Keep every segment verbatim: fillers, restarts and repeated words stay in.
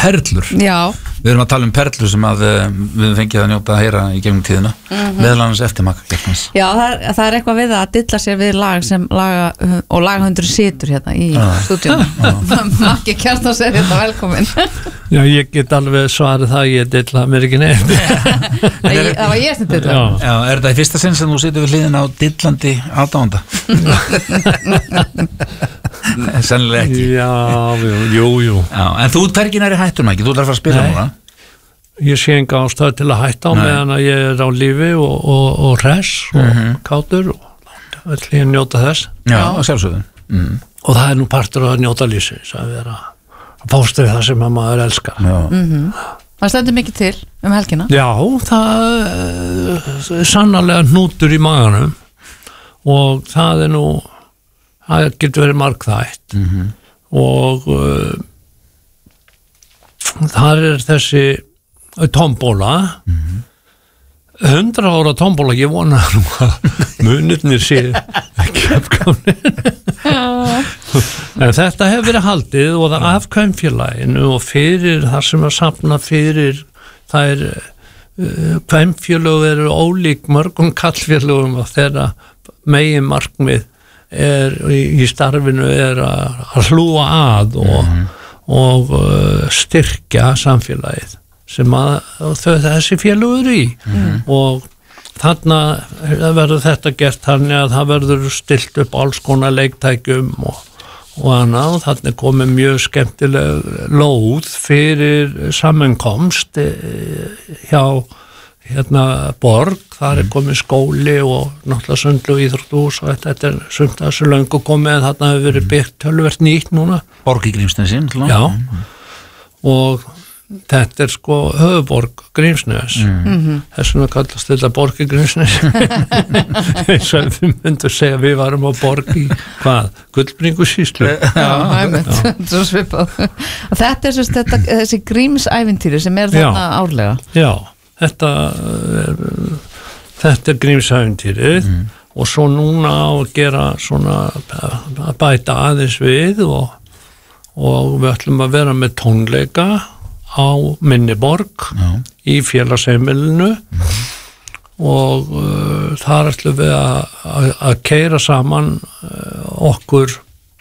perlur. Já. Við erum að tala um perlur sem að við fengið að njóta að heyra í gegnum tíðina mm-hmm. meðal annars eftir Magga Kjartans. Já, það er, það er eitthvað við að dilla sér við lag sem laga og lagahundur situr hérna í ah. stúdíunum. Maggi Kjartans er hérna velkomin. Já, ég get alveg svarið það, ég dilla mér ekki neitt. Það var ég sem dilla. Já. Já, er þetta í fyrsta sinn sem þú situr við hliðina á dillandi aðdáanda? Sennilega ekki. Já, jú, jú. Já, en þú ert hvergi næri hættur, Maggi, þú ert að fara að spila núna. Ég sé enga ástæðu til að hætta á Nei. meðan að ég er á lífi og, og, og hress og mm-hmm. kátur og vill ég njóta þess. Já, og sjálfsögðu. Mm. Og það er nú partur að njóta lífsins að vera að fást við það sem að maður elskar. Já. Mm-hmm. Það stendur mikið til um helgina. Já, það er sannarlega hnútur í maganum og það er nú það getur verið margþætt mm-hmm. og uh, þar er þessi tombóla mm-hmm. hundra ára tombóla, ég vona nú að munirnir sé ekki afgáðin en þetta hefur verið haldið og það af kvenfélaginu og fyrir það sem að safna fyrir það er uh, kvenfélög eru ólík mörgum kallfélögum og þeirra megin markmið er í, í starfinu er að, að hlúa að og, mm-hmm. og uh, styrkja samfélagið sem að þau þessi félögur í mm-hmm. og þarna verður þetta gert þannig að það verður stilt upp alls konar leiktækjum og, og annað og þarna komið mjög skemmtileg lóð fyrir sammenkomst hjá hérna borg, þar er komið skóli og náttúrulega sundlu og íþróttús og þetta, þetta er sumt að þessu löngu komið en þarna hefur verið byggt töluvert nýtt núna. Borg í Grímsnesi? Já, mm-hmm. og þetta er sko höfuborg Grímsnes mm-hmm. þess vegna kallast þetta borg í Grímsnes eins og við myndum segja við varum á borg í hvað? Gullbringusýslu. Já, æmitt, svo svipað. Þetta er svo þetta, þessi Grímsævintýri sem er þarna Já. árlega. Já. Þetta er, þetta er Grímsævintýrið mm. og svo núna á að gera svona að bæta aðeins við og, og við ætlum að vera með tónleika á Minniborg Já. í félagsheimilinu mm. og uh, þar ætlum við að, að, að keyra saman uh, okkur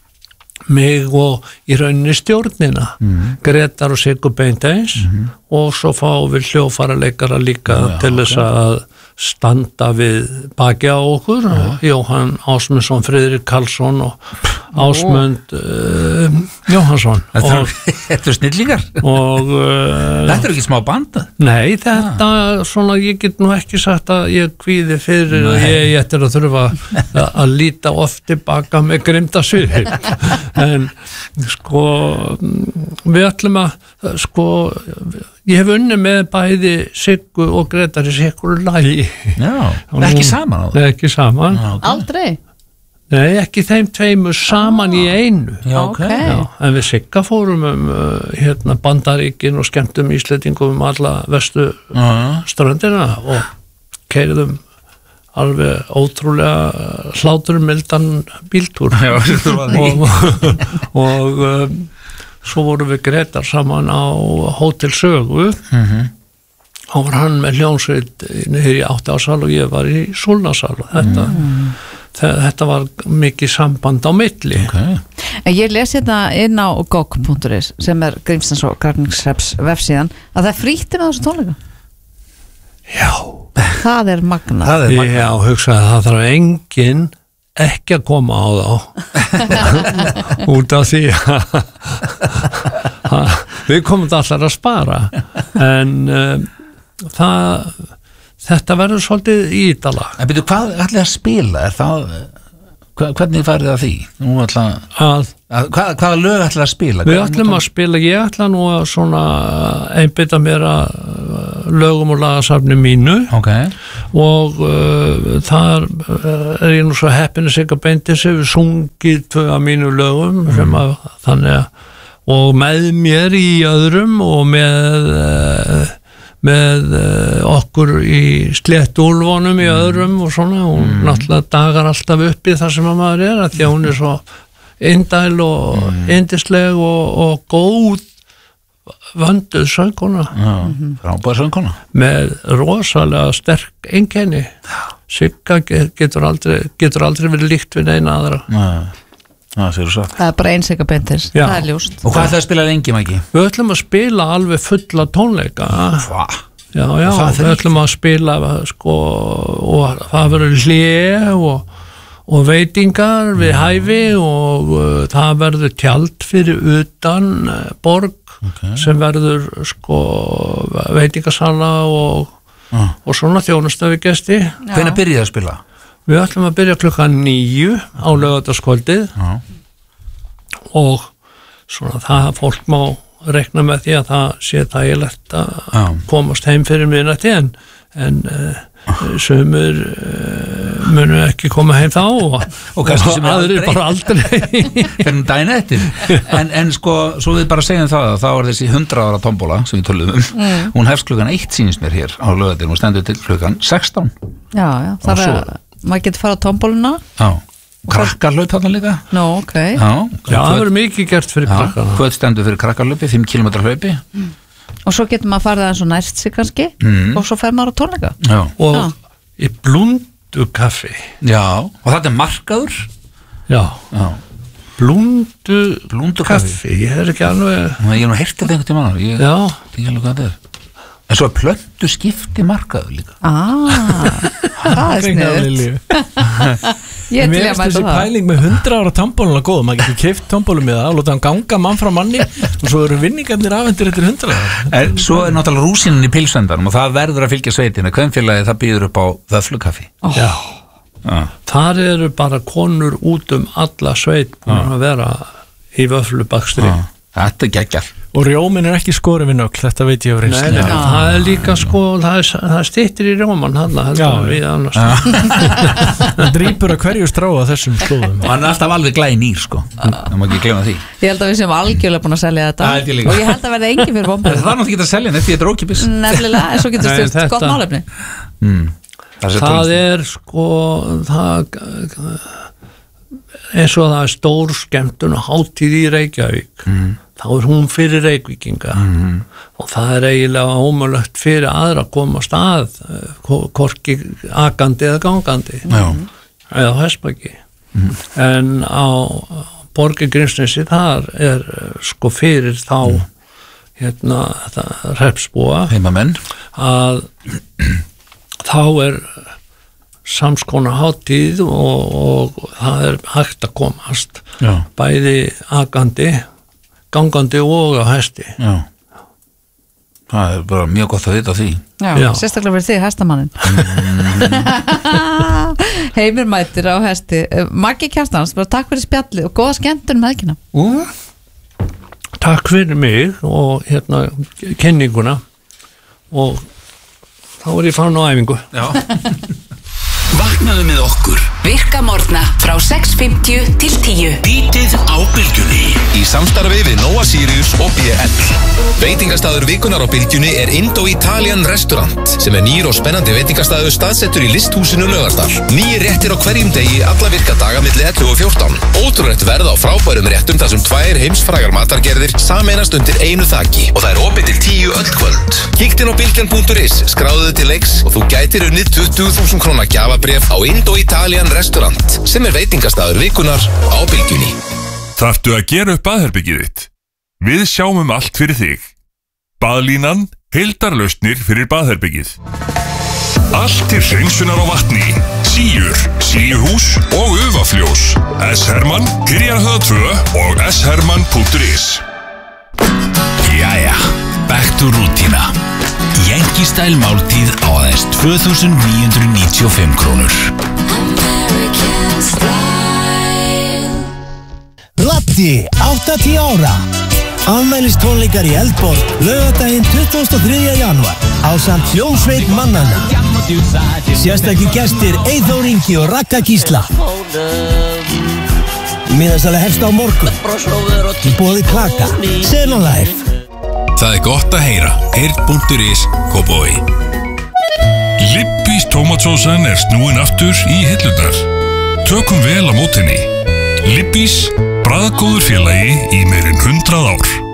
mig og í rauninni stjórnina mm. Gretar og Sigur Beinteins mm. og svo fáum við hljóðfaraleikara líka Já, til þess okay. að standa við baki á okkur Já. Jóhann Ásmundsson, Friðrik Karlsson og Ásmund uh, Jóhannsson Þetta er snillingar og uh, Þetta er ekki smá banda? Nei, þetta ah. svona, ég get nú ekki sagt að ég kvíði fyrir og ég ættir að þurfa að, að líta oft tilbaka með grimta svið en sko við ætlum að sko ég hef unnið með bæði Siggu og Gretari Sigur lagi Já, ekki saman á það? Ekki saman Já, okay. Aldrei? Nei, ekki þeim tveimur saman ah. í einu Já, okay. Já, en við Sigga fórum um uh, hérna Bandaríkin og skemmtum Íslendingum um alla vestu uh. ströndina og keyrðum alveg ótrúlega hláturmildan bíltúr Já, og, og um, svo vorum við Gretar saman á Hótel Sögu mm-hmm. og var hann með hljónsveit niður í áttasal og ég var í Súlnasal og þetta, mm. þetta var mikið samband á milli okay. Ég les hérna inn á gog punktur is sem er Grímsnes og Kragningshreps vefsíðan að það er frítt inn á þessu tónleika Já Það er magna Það er magna Já, hugsaði það þarf enginn ekki að koma á þá út af því að við komum allar að spara en um, það þetta verður svolítið ídala En byrju, hvað ætlaði að spila? Er það, hvernig færið það því? Nú ætla að, að hvað, hvaða lög ætlaði að spila? Við ætlum að spila, ég ætla nú að svona einbytta mér að lögum og lagasafni mínu okay. og uh, þar er ég nú svo heppin að Sigur Beinteins hefur sungið tvö af mínu lögum mm. sem að þannig að og með mér í öðrum og með uh, með uh, okkur í Sléttúlfunum í öðrum og svona og mm. náttúrulega dagar alltaf uppi þar sem að maður er að því að hún er svo indæl og mm. yndisleg og, og góð vönduð söngkona frábær söngkona með rosalega sterk einkenni Sigga getur aldrei getur aldrei verið líkt við neina aðra Nei, það séu svo Það er bara einsika beintir, það er ljóst Og hvað er það að spila lengi, Maggi? Við ætlum að spila alveg fulla tónleika Hvað? Já, já, við ætlum að spila sko, og það verður hlé og, og veitingar við hæfi og uh, það verður tjald fyrir utan uh, borg okay. sem verður sko, veitingasala og, ah. og svona þjónustu við gesti Hvenær byrjið að spila? Við ætlum að byrja klukkan níu á laugardagskvöldið ah. og svona það fólk má rekna með því að það sé þægilegt að ah. komast heim fyrir miðnætti en, en uh, sumur uh, munu ekki koma heim þá og, og kannski sem aðrir bara aldrei fyrir daginn eftir en, en sko, svo við bara segjum það að þá er þessi hundrað ára tombola sem við tölum um mm. hún hefst klukkan eitt sýnist mér hér á laugardaginn og stendur til klukkan sextán Já, já, það er að maður getur fara á tomboluna Já Krakkarlaup þarna líka Nó, ok Já, Já það verður mikið gert fyrir krakkarna Hvað stendur fyrir krakkarlaupi, fimm kílómetra hlaupi mm. Og svo getur maður að fara það eins og næst sig kannski mm. og svo fer maður á tónleika Já Og Já. í blundu kaffi Já, og þetta er markaður Já, Já. Blundu, blundu kaffi. kaffi Ég er ekki alveg Ég er nú heyrt þetta einhvern tímann Ég Já Ég er alveg hvað þetta er En svo er plöntu skipti markaður líka Ah, það er sniðut Ég til að mæta það pæling með hundra ára tombóluna góð maður getur keypt tombólu með það og láta hann ganga mann frá manni og svo eru vinningarnir afhendir eftir hundra ára Svo er náttúrulega rúsinin í pilsendanum og það verður að fylgja sveitina Kvenfélagi það býður upp á vöflukaffi oh. Já ah. Þar eru bara konur út um alla sveit ah. að vera í vöflubakstri ah. Þetta er geggjar Og rjómin er ekki skorið við nögl, þetta veit ég á reynslu. Nei, nei, ja. það er líka sko, það er, það er stittir í rjóman hann, það er við annars. Það drýpur að hverju stráa þessum slóðum. Og hann er alltaf alveg glæn ír sko, það má ekki glemma því. Ég held að við séum algjörlega búin að selja þetta Æ, ég og ég held að verða engin fyrir bomber. Það er náttúrulega ekki að selja þetta, þetta er ókipis. Nefnilega, en svo getur styrst gott málefni. Mm. Það, það er sko, það, eins og það er stór skemmtun og hátíð í Reykjavík. Mm. Þá er hún fyrir Reykvíkinga mm. og það er eiginlega ómögulegt fyrir aðra að komast að hvorki akandi eða gangandi Já. eða hestbaki mm. en á Borgi Grímsnesi þar er sko fyrir þá mm. hérna hreppsbúa heimamenn að þá er samskona hátíð og, og það er hægt að komast Já. Bæði akandi gangandi og á hesti Já. Það er bara mjög gott að vita því Já, Já. sérstaklega fyrir þig hestamannin Heimir mætir á hesti Maggi Kjartans, bara takk fyrir spjalli og góða skemmtun með ekki uh, Takk fyrir mig og hérna kenninguna og þá er ég farin á æfingu Já Vaknaðu með okkur Virka morgna frá sex fimmtíu til tíu Bítið á bylgjunni Í samstarfi við Nóa Sirius og B L Veitingastaður vikunar á bylgjunni er Indo-Italian Restaurant sem er nýr og spennandi veitingastaður staðsettur í listhúsinu Laugardal. Nýir réttir á hverjum degi alla virka daga milli ellefu og fjórtán. Ótrúlegt verð á frábærum réttum þar sem tvær heimsfrægar matargerðir sameinast undir einu þaki og það er opið til tíu öll kvöld. Kíktu inn á bylgjan punktur is, skráðu þig til leiks og þú gætir unnið tuttugu þúsund króna gjafabréf á Indo-Italian Restaurant sem er veitingastaður vikunar á bylgjunni. Þarftu að gera upp baðherbergið þitt? Við sjáum um allt fyrir þig. Baðlínan, heildarlausnir fyrir baðherbergið. Allt til hreinsunar á vatni, síur, síuhús og ufafljós. S. Hermann, Hyrjarhöða tvö og s hermann punktur is. Jæja, back to rútína. Yankee Style máltíð á aðeins tvö þúsund níu hundruð níutíu og fimm krónur. American Style. Latti, áttatíu ára. Afmælistónleikar í Eldborg, laugardaginn tuttugasta og þriðja janúar ásamt hljómsveit mannanna. Sérstakir gestir Eyþór Ingi og Ragga Gísla. Miðasala hefst á morgun. Í boði Klaka, Sena Life. Það er gott að heyra. Heyrn punktur is, Kópavogi. Lippís tómatsósan er snúin aftur í hillurnar. Tökum vel á mót henni. Lippís, bragðgóður félagi í meirinn hundrað ár.